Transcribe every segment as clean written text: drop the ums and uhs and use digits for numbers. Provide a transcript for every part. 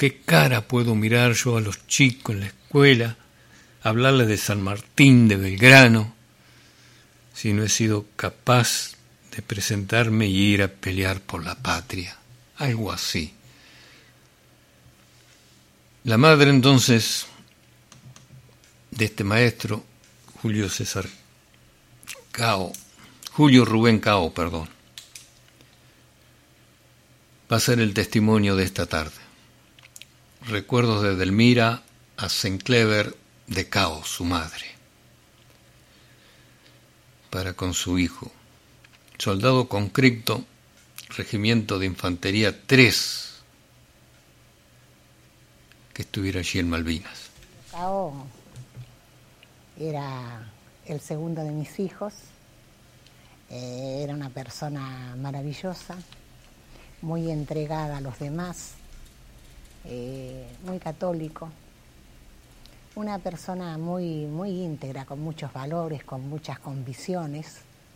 qué cara puedo mirar yo a los chicos en la escuela, hablarles de San Martín, de Belgrano, si no he sido capaz de presentarme y ir a pelear por la patria? Algo así. La madre entonces de este maestro, Julio Rubén Cao, va a ser el testimonio de esta tarde. Recuerdos de Edelmira a Senclever de Cao, su madre, para con su hijo, soldado conscripto, Regimiento de Infantería 3, que estuviera allí en Malvinas. Cao era el segundo de mis hijos, era una persona maravillosa, muy entregada a los demás, muy católico, una persona muy, muy íntegra, con muchos valores, con muchas convicciones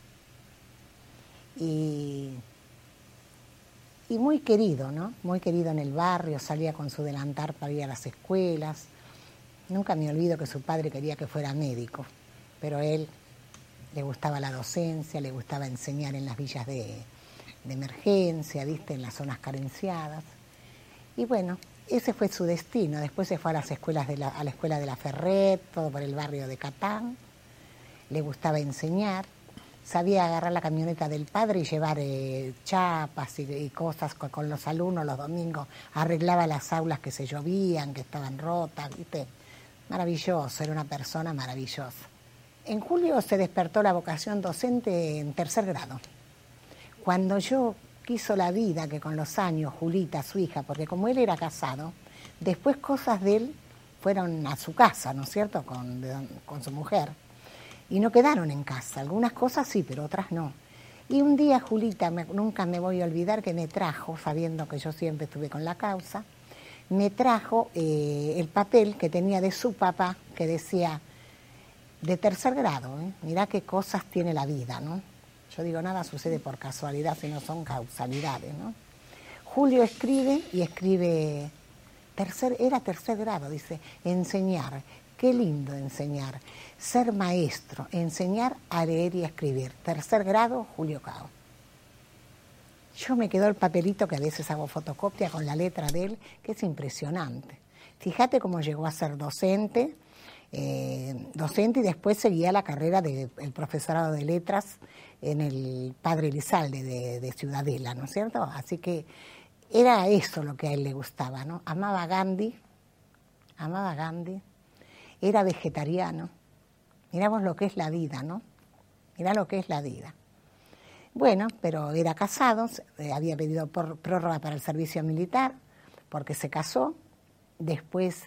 y muy querido, ¿no? Muy querido en el barrio, salía con su delantal para ir a las escuelas. Nunca me olvido que su padre quería que fuera médico, pero él le gustaba la docencia, le gustaba enseñar en las villas de emergencia, ¿viste? En las zonas carenciadas. Y bueno, ese fue su destino. Después se fue a las escuelas a la escuela de la Ferret, todo por el barrio de Catán. Le gustaba enseñar. Sabía agarrar la camioneta del padre y llevar chapas y cosas con los alumnos los domingos. Arreglaba las aulas que se llovían, que estaban rotas, ¿viste? Maravilloso, era una persona maravillosa. En julio se despertó la vocación docente en 3er grado. Cuando yo quiso la vida, que con los años, Julita, su hija, porque como él era casado, después cosas de él fueron a su casa, ¿no es cierto?, con su mujer, y no quedaron en casa. Algunas cosas sí, pero otras no. Y un día Julita, nunca me voy a olvidar, que me trajo, sabiendo que yo siempre estuve con la causa, me trajo el papel que tenía de su papá, que decía, de 3er grado, mirá qué cosas tiene la vida, ¿no? Yo digo, nada sucede por casualidad, sino son causalidades, ¿no? Julio escribe, era 3er grado, dice, enseñar, qué lindo enseñar, ser maestro, enseñar a leer y a escribir. 3er grado, Julio Cao. Yo me quedó el papelito, que a veces hago fotocopia con la letra de él, que es impresionante. Fíjate cómo llegó a ser docente y después seguía la carrera del profesorado de letras en el Padre Elizalde de Ciudadela, ¿no es cierto? Así que era eso lo que a él le gustaba, ¿no? Amaba a Gandhi, era vegetariano. Miramos lo que es la vida, ¿no? Mirá lo que es la vida. Bueno, pero era casado, había pedido prórroga para el servicio militar, porque se casó. Después,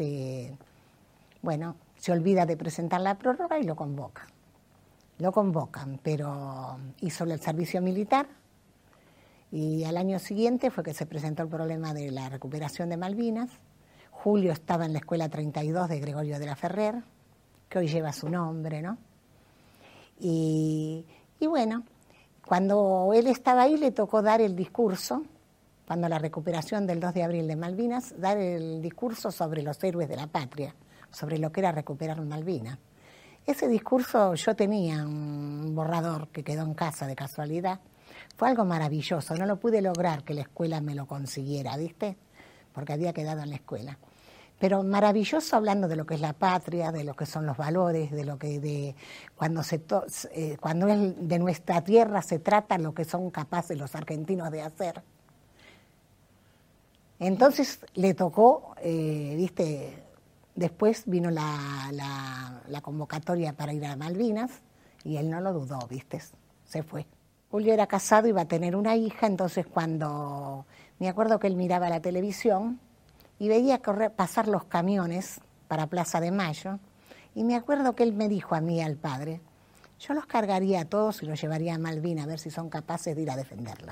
se olvida de presentar la prórroga y lo convocan. Lo convocan, pero hizo el servicio militar y al año siguiente fue que se presentó el problema de la recuperación de Malvinas. Julio estaba en la escuela 32 de Gregorio de la Ferrer, que hoy lleva su nombre, ¿no? Y bueno, cuando él estaba ahí le tocó dar el discurso, cuando la recuperación del 2 de abril de Malvinas, dar el discurso sobre los héroes de la patria, sobre lo que era recuperar Malvinas. Ese discurso yo tenía un borrador que quedó en casa de casualidad. Fue algo maravilloso, no lo pude lograr que la escuela me lo consiguiera, ¿viste? Porque había quedado en la escuela. Pero maravilloso, hablando de lo que es la patria, de lo que son los valores, de lo que cuando es de nuestra tierra se trata, lo que son capaces los argentinos de hacer. Entonces le tocó, ¿viste? Después vino la convocatoria para ir a Malvinas y él no lo dudó, ¿viste? Se fue. Julio era casado, iba a tener una hija, entonces cuando me acuerdo que él miraba la televisión y veía pasar los camiones para Plaza de Mayo, y me acuerdo que él me dijo a mí, al padre, yo los cargaría a todos y los llevaría a Malvinas a ver si son capaces de ir a defenderla.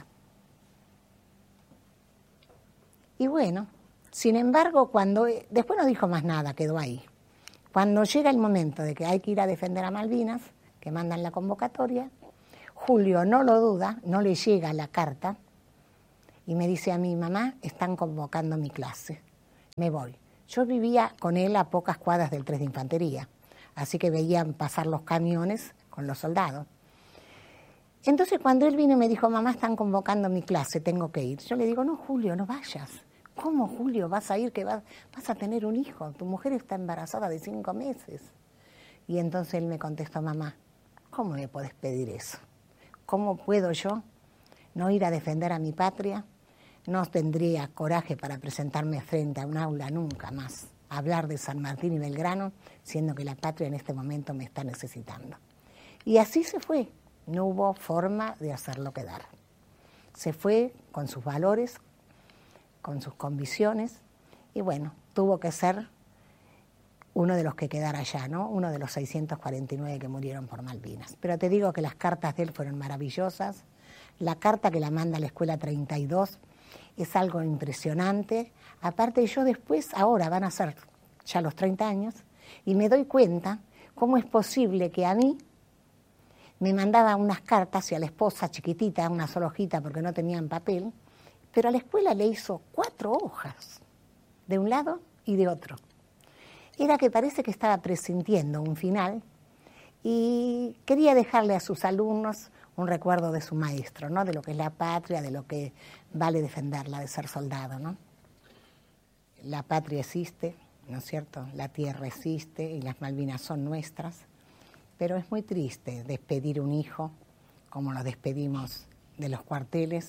Y bueno, sin embargo, después no dijo más nada, quedó ahí. Cuando llega el momento de que hay que ir a defender a Malvinas, que mandan la convocatoria, Julio no lo duda, no le llega la carta y me dice a mi mamá, están convocando mi clase. me voy. Yo vivía con él a pocas cuadras del 3 de Infantería, así que veían pasar los camiones con los soldados. Entonces cuando él vino y me dijo, mamá, están convocando mi clase, tengo que ir. Yo le digo, no, Julio, no vayas. ¿Cómo, Julio, vas a ir, que vas a tener un hijo? Tu mujer está embarazada de 5 meses. Y entonces él me contestó, mamá, ¿cómo me podés pedir eso? ¿Cómo puedo yo no ir a defender a mi patria? No tendría coraje para presentarme frente a un aula nunca más, a hablar de San Martín y Belgrano, siendo que la patria en este momento me está necesitando. Y así se fue. No hubo forma de hacerlo quedar. Se fue con sus valores, con sus convicciones, y bueno, tuvo que ser uno de los que quedara allá, ¿no? Uno de los 649 que murieron por Malvinas. Pero te digo que las cartas de él fueron maravillosas. La carta que la manda a la Escuela 32 es algo impresionante. Aparte, yo después, ahora van a ser ya los 30 años, y me doy cuenta cómo es posible que a mí me mandaba unas cartas y a la esposa chiquitita, una sola hojita porque no tenían papel, pero a la escuela le hizo 4 hojas, de un lado y de otro. Era que parece que estaba presintiendo un final y quería dejarle a sus alumnos un recuerdo de su maestro, ¿no? De lo que es la patria, de lo que vale defenderla, de ser soldado, ¿no? La patria existe, ¿no es cierto? La tierra existe y las Malvinas son nuestras. Pero es muy triste despedir un hijo, como lo despedimos de los cuarteles.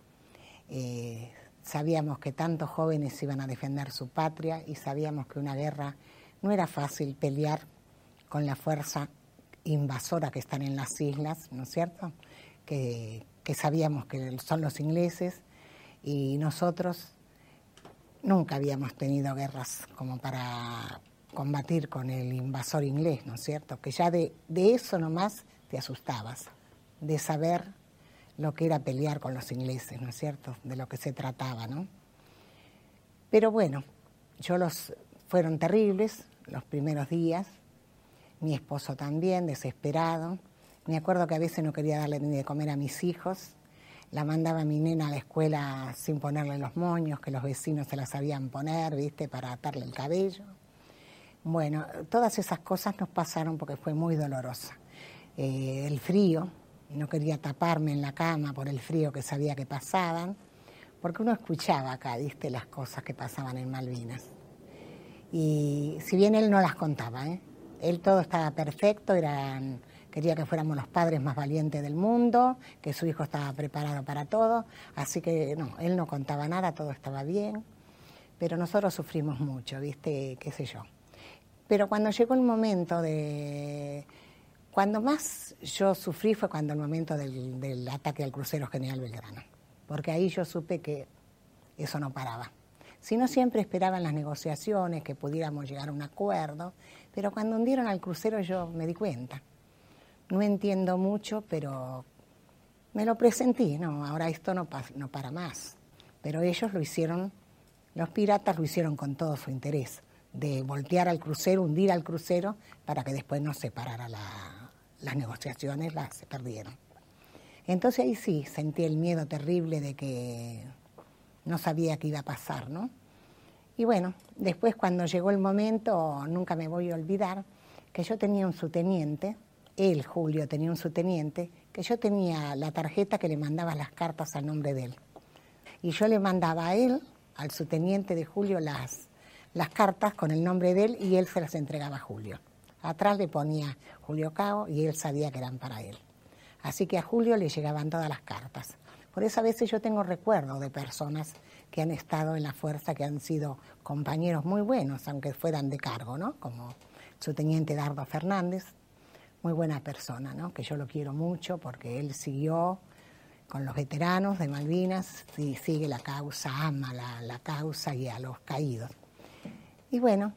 Sabíamos que tantos jóvenes iban a defender su patria y sabíamos que una guerra no era fácil pelear con la fuerza invasora que están en las islas, ¿no es cierto? Que sabíamos que son los ingleses y nosotros nunca habíamos tenido guerras como para combatir con el invasor inglés, ¿no es cierto? Que ya de eso nomás te asustabas, de saber lo que era pelear con los ingleses, ¿no es cierto? De lo que se trataba, ¿no? Pero bueno, fueron terribles los primeros días, mi esposo también, desesperado. Me acuerdo que a veces no quería darle ni de comer a mis hijos, la mandaba a mi nena a la escuela sin ponerle los moños, que los vecinos se las sabían poner, ¿viste? Para atarle el cabello. Bueno, todas esas cosas nos pasaron porque fue muy dolorosa. El frío, no quería taparme en la cama por el frío que sabía que pasaban, porque uno escuchaba acá, ¿viste? Las cosas que pasaban en Malvinas. Y si bien él no las contaba, él todo estaba perfecto, quería que fuéramos los padres más valientes del mundo, que su hijo estaba preparado para todo, así que no, él no contaba nada, todo estaba bien, pero nosotros sufrimos mucho, ¿viste? Qué sé yo. Pero cuando llegó el momento cuando más yo sufrí fue cuando el momento del ataque al crucero General Belgrano, porque ahí yo supe que eso no paraba. Si no, siempre esperaban las negociaciones, que pudiéramos llegar a un acuerdo, pero cuando hundieron al crucero yo me di cuenta. No entiendo mucho, pero me lo presentí, no, ahora esto no para más. Pero ellos lo hicieron, los piratas lo hicieron con todo su interés, de voltear al crucero, hundir al crucero, para que después no se parara las negociaciones, se perdieron. Entonces ahí sí, sentí el miedo terrible de que no sabía qué iba a pasar, ¿no? Y bueno, después cuando llegó el momento, nunca me voy a olvidar, que yo tenía un subteniente, él, Julio, tenía un subteniente, que yo tenía la tarjeta que le mandaba las cartas al nombre de él. Y yo le mandaba a él, al subteniente de Julio, las cartas con el nombre de él y él se las entregaba a Julio. Atrás le ponía Julio Cao y él sabía que eran para él. Así que a Julio le llegaban todas las cartas. Por eso a veces yo tengo recuerdos de personas que han estado en la fuerza, que han sido compañeros muy buenos, aunque fueran de cargo, ¿no? Como su teniente Dardo Fernández, muy buena persona, ¿no? Que yo lo quiero mucho porque él siguió con los veteranos de Malvinas y sigue la causa, ama la causa y a los caídos. Y bueno,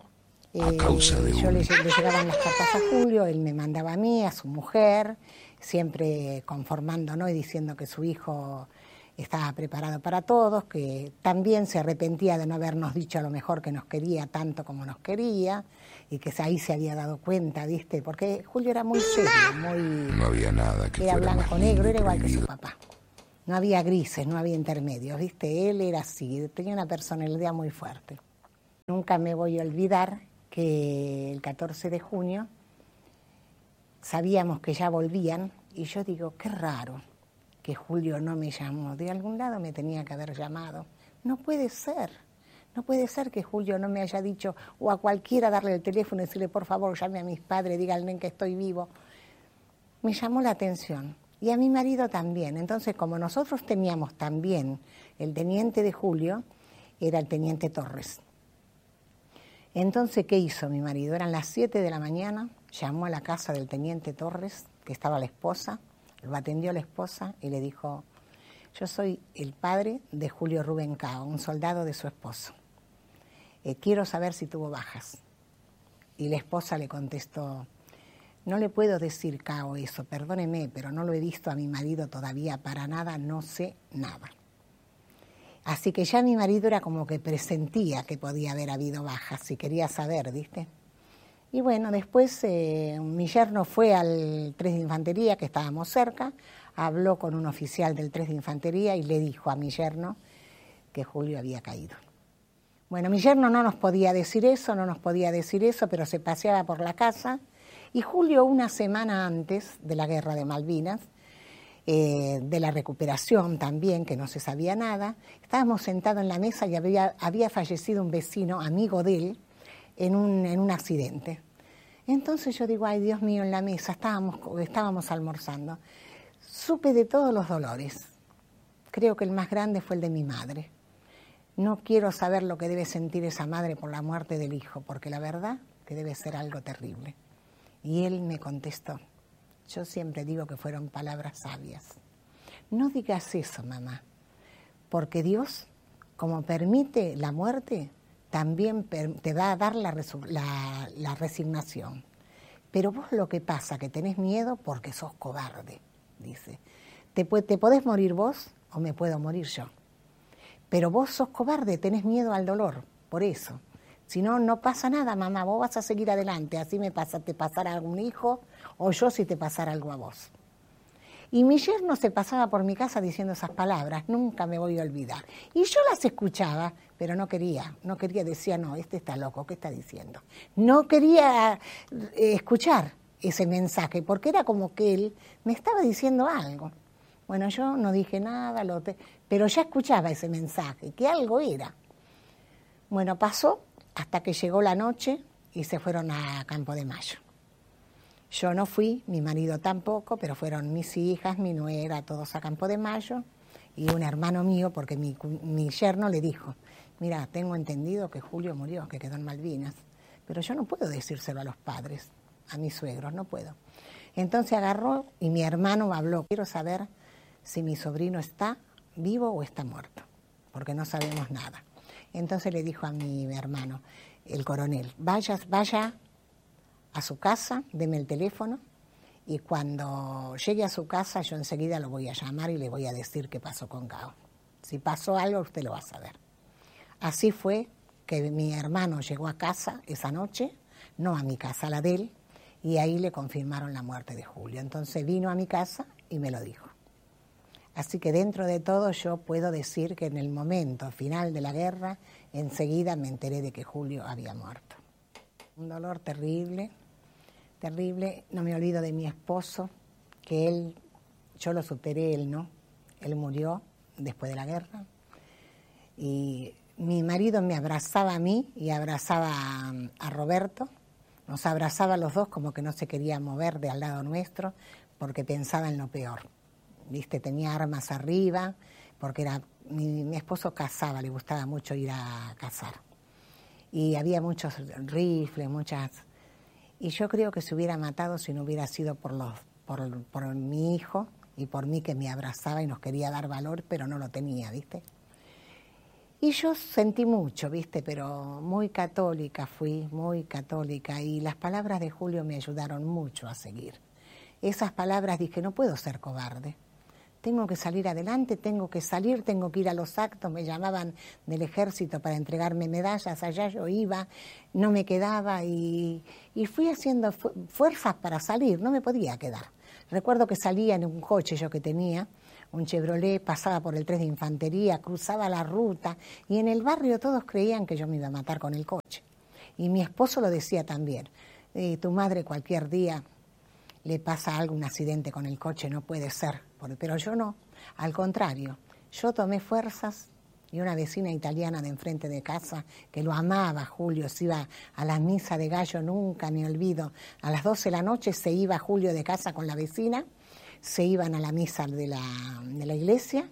yo le llegaban las cartas a Julio, él me mandaba a mí, a su mujer, siempre conformando, ¿no? Y diciendo que su hijo estaba preparado para todos, que también se arrepentía de no habernos dicho a lo mejor que nos quería tanto como nos quería, y que ahí se había dado cuenta, ¿viste? Porque Julio era muy serio, no había nada que era fuera blanco-negro, era igual que prohibido. su papá. No había grises, no había intermedios, ¿viste? Él era así, tenía una personalidad muy fuerte. Nunca me voy a olvidar que el 14 de junio sabíamos que ya volvían y yo digo, qué raro que Julio no me llamó. De algún lado me tenía que haber llamado. No puede ser que Julio no me haya dicho, o a cualquiera darle el teléfono y decirle, por favor, llame a mis padres, díganle que estoy vivo. Me llamó la atención. Y a mi marido también. Entonces, como nosotros teníamos también el teniente de Julio, era el teniente Torres. Entonces, ¿qué hizo mi marido? Eran las 7 de la mañana, llamó a la casa del teniente Torres, que estaba la esposa, lo atendió la esposa y le dijo, yo soy el padre de Julio Rubén Cao, un soldado de su esposo. Quiero saber si tuvo bajas. Y la esposa le contestó, no le puedo decir, Cao, eso, perdóneme, pero no lo he visto a mi marido todavía para nada, no sé nada. Así que ya mi marido era como que presentía que podía haber habido bajas y quería saber, ¿viste? Y bueno, después mi yerno fue al 3 de Infantería, que estábamos cerca, habló con un oficial del 3 de Infantería y le dijo a mi yerno que Julio había caído. Bueno, mi yerno no nos podía decir eso, pero se paseaba por la casa y Julio, una semana antes de la guerra de Malvinas, de la recuperación también, que no se sabía nada, estábamos sentados en la mesa y había fallecido un vecino, amigo de él, en un accidente. Entonces yo digo, ay Dios mío, en la mesa estábamos almorzando. Supe de todos los dolores. Creo que el más grande fue el de mi madre. No quiero saber lo que debe sentir esa madre por la muerte del hijo, porque la verdad que debe ser algo terrible. Y él me contestó, yo siempre digo que fueron palabras sabias. No digas eso, mamá, porque Dios, como permite la muerte, también te va a dar la resignación. Pero vos lo que pasa, que tenés miedo porque sos cobarde, dice. Te podés morir vos o me puedo morir yo. Pero vos sos cobarde, tenés miedo al dolor, por eso. Si no, no pasa nada, mamá, vos vas a seguir adelante. Así te pasará algún hijo o yo si te pasara algo a vos. Y mi yerno se pasaba por mi casa diciendo esas palabras, nunca me voy a olvidar. Y yo las escuchaba, pero no quería, decía, no, este está loco, ¿qué está diciendo? No quería escuchar ese mensaje, porque era como que él me estaba diciendo algo. Bueno, yo no dije nada, pero ya escuchaba ese mensaje, que algo era. Bueno, pasó hasta que llegó la noche y se fueron a Campo de Mayo. Yo no fui, mi marido tampoco, pero fueron mis hijas, mi nuera, todos a Campo de Mayo y un hermano mío, porque mi yerno le dijo, mira, tengo entendido que Julio murió, que quedó en Malvinas, pero yo no puedo decírselo a los padres, a mis suegros, no puedo. Entonces agarró y mi hermano me habló, quiero saber si mi sobrino está vivo o está muerto, porque no sabemos nada. Entonces le dijo a mi hermano, el coronel, vaya a su casa, deme el teléfono y cuando llegue a su casa yo enseguida lo voy a llamar y le voy a decir qué pasó con Cao. Si pasó algo usted lo va a saber. Así fue que mi hermano llegó a casa esa noche, no a mi casa, a la de él, y ahí le confirmaron la muerte de Julio. Entonces vino a mi casa y me lo dijo. Así que dentro de todo yo puedo decir que en el momento final de la guerra enseguida me enteré de que Julio había muerto. Un dolor terrible, terrible. No me olvido de mi esposo, que yo lo superé, él no. Él murió después de la guerra. Y mi marido me abrazaba a mí y abrazaba a Roberto. Nos abrazaba los dos como que no se quería mover de al lado nuestro porque pensaba en lo peor. ¿Viste? Tenía armas arriba, porque mi esposo cazaba, le gustaba mucho ir a cazar. Y había muchos rifles, y yo creo que se hubiera matado si no hubiera sido por mi hijo y por mí, que me abrazaba y nos quería dar valor, pero no lo tenía, ¿viste? Y yo sentí mucho, ¿viste? Pero muy católica fui, muy católica, y las palabras de Julio me ayudaron mucho a seguir. Esas palabras dije, no puedo ser cobarde. Tengo que salir adelante, tengo que ir a los actos, me llamaban del ejército para entregarme medallas, allá yo iba, no me quedaba y fui haciendo fuerzas para salir, no me podía quedar. Recuerdo que salía en un coche yo que tenía, un Chevrolet, pasaba por el 3 de Infantería, cruzaba la ruta, y en el barrio todos creían que yo me iba a matar con el coche. Y mi esposo lo decía también, tu madre cualquier día le pasa algo, un accidente con el coche, no puede ser, pero yo no, al contrario, yo tomé fuerzas. Y una vecina italiana de enfrente de casa, que lo amaba, Julio, se iba a la misa de gallo, nunca me olvido. A las 12 de la noche se iba Julio de casa con la vecina, se iban a la misa de la iglesia,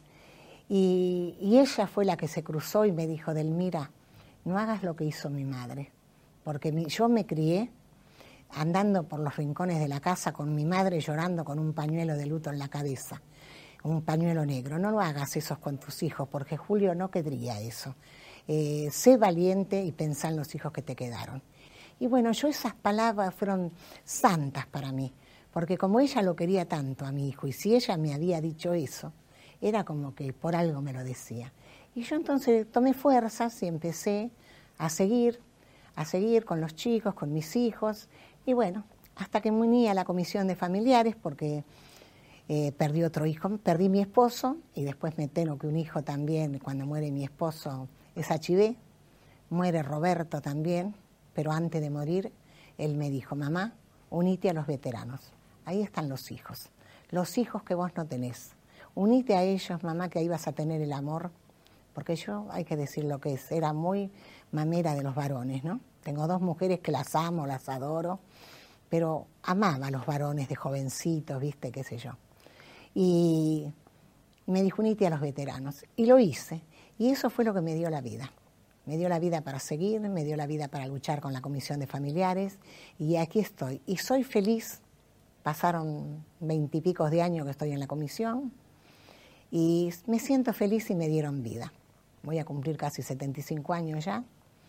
y ella fue la que se cruzó y me dijo, Delmira, no hagas lo que hizo mi madre, porque yo me crié andando por los rincones de la casa con mi madre llorando con un pañuelo de luto en la cabeza. Un pañuelo negro, no lo hagas eso con tus hijos, porque Julio no querría eso. Sé valiente y pensá en los hijos que te quedaron. Y bueno, yo esas palabras fueron santas para mí, porque como ella lo quería tanto a mi hijo, y si ella me había dicho eso, era como que por algo me lo decía. Y yo entonces tomé fuerzas y empecé a seguir con los chicos, con mis hijos, y bueno, hasta que me uní a la comisión de familiares, porque perdí otro hijo, perdí mi esposo y después me entero que un hijo también, cuando muere mi esposo, es HIV, muere Roberto también, pero antes de morir él me dijo, mamá, unite a los veteranos, ahí están los hijos que vos no tenés, unite a ellos, mamá, que ahí vas a tener el amor, porque yo, hay que decir lo que es, era muy mamera de los varones, ¿no? Tengo 2 mujeres que las amo, las adoro, pero amaba a los varones de jovencitos, viste, qué sé yo. Y me dijo, unite a los veteranos. Y lo hice. Y eso fue lo que me dio la vida. Me dio la vida para seguir, me dio la vida para luchar con la comisión de familiares. Y aquí estoy. Y soy feliz. Pasaron 20 y pico de años que estoy en la comisión. Y me siento feliz y me dieron vida. Voy a cumplir casi 75 años ya.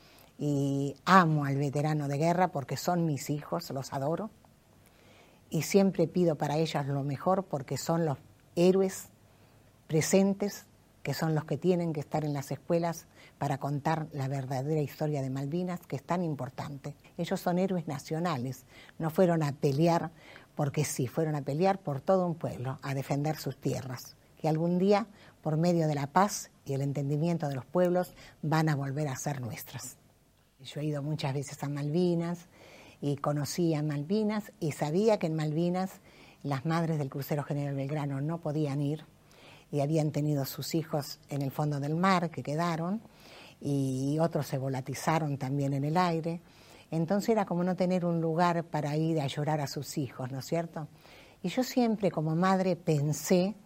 Y amo al veterano de guerra porque son mis hijos, los adoro. Y siempre pido para ellas lo mejor porque son los héroes presentes, que son los que tienen que estar en las escuelas para contar la verdadera historia de Malvinas, que es tan importante. Ellos son héroes nacionales, no fueron a pelear porque sí, fueron a pelear por todo un pueblo, a defender sus tierras, que algún día, por medio de la paz y el entendimiento de los pueblos, van a volver a ser nuestras. Yo he ido muchas veces a Malvinas, y conocí a Malvinas y sabía que en Malvinas las madres del crucero General Belgrano no podían ir y habían tenido sus hijos en el fondo del mar que quedaron y otros se volatizaron también en el aire. Entonces era como no tener un lugar para ir a llorar a sus hijos, ¿no es cierto? Y yo siempre como madre pensé,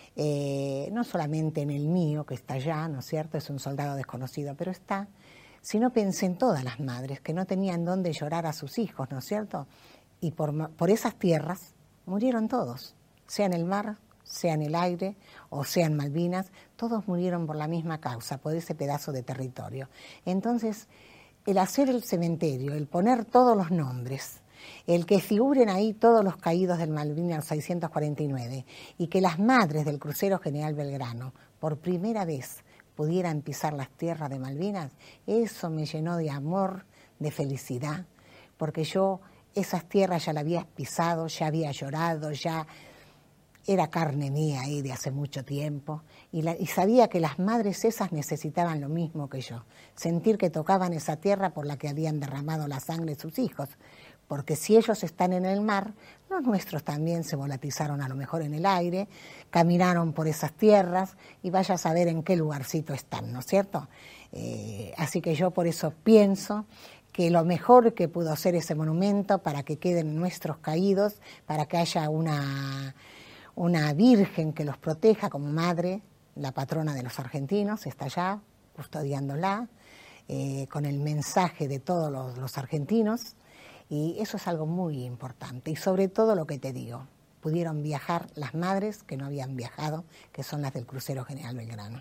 no solamente en el mío que está allá, ¿no es cierto? Es un soldado desconocido, pero está, sino pensé en todas las madres que no tenían dónde llorar a sus hijos, ¿no es cierto? Y por esas tierras murieron todos, sea en el mar, sea en el aire o sea en Malvinas, todos murieron por la misma causa, por ese pedazo de territorio. Entonces, el hacer el cementerio, el poner todos los nombres, el que figuren ahí todos los caídos del Malvinas 649 y que las madres del crucero General Belgrano, por primera vez, pudieran pisar las tierras de Malvinas, eso me llenó de amor, de felicidad, porque yo esas tierras ya las había pisado, ya había llorado, ya era carne mía ahí de hace mucho tiempo, y sabía que las madres esas necesitaban lo mismo que yo, sentir que tocaban esa tierra por la que habían derramado la sangre de sus hijos, porque si ellos están en el mar, los nuestros también se volatizaron a lo mejor en el aire, caminaron por esas tierras y vaya a saber en qué lugarcito están, ¿no es cierto? Así que yo por eso pienso que lo mejor que pudo hacer ese monumento para que queden nuestros caídos, para que haya una virgen que los proteja como madre, la patrona de los argentinos, está allá custodiándola, con el mensaje de todos los argentinos. Y eso es algo muy importante. Y sobre todo lo que te digo, pudieron viajar las madres que no habían viajado, que son las del crucero General Belgrano.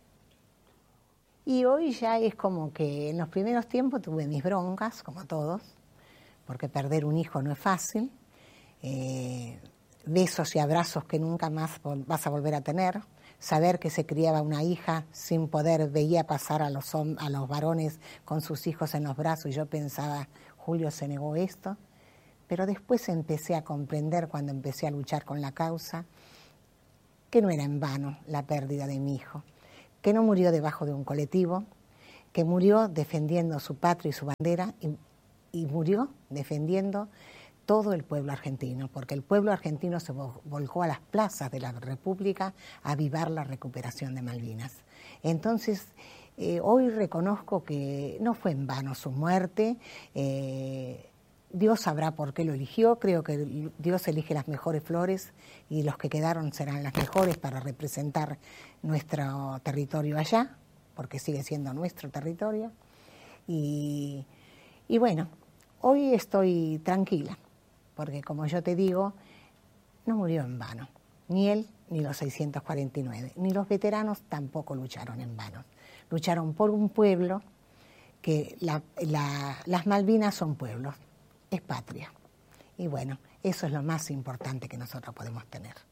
Y hoy ya es como que en los primeros tiempos tuve mis broncas, como todos, porque perder un hijo no es fácil. Besos y abrazos que nunca más vas a volver a tener. Saber que se criaba una hija sin poder, veía pasar a los varones con sus hijos en los brazos y yo pensaba, Julio se negó esto, pero después empecé a comprender cuando empecé a luchar con la causa que no era en vano la pérdida de mi hijo, que no murió debajo de un colectivo, que murió defendiendo su patria y su bandera y murió defendiendo todo el pueblo argentino, porque el pueblo argentino se volcó a las plazas de la República a avivar la recuperación de Malvinas. Entonces, hoy reconozco que no fue en vano su muerte. Dios sabrá por qué lo eligió. Creo que Dios elige las mejores flores y los que quedaron serán las mejores para representar nuestro territorio allá, porque sigue siendo nuestro territorio. Y bueno, hoy estoy tranquila, porque como yo te digo, no murió en vano, ni él ni los 649, ni los veteranos tampoco lucharon en vano. Lucharon por un pueblo, que las Malvinas son pueblos, es patria. Y bueno, eso es lo más importante que nosotros podemos tener.